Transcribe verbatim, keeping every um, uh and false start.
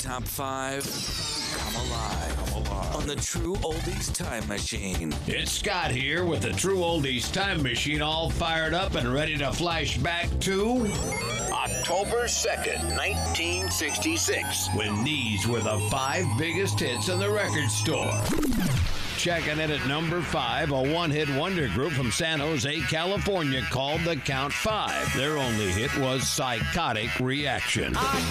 top five. Come alive. Come alive. On the True Oldies Time Machine. It's Scott here with the True Oldies Time Machine all fired up and ready to flash back to October second, nineteen sixty-six. When these were the five biggest hits in the record store. Checking in at number five, a one-hit wonder group from San Jose, California called the Count Five. Their only hit was Psychotic Reaction. I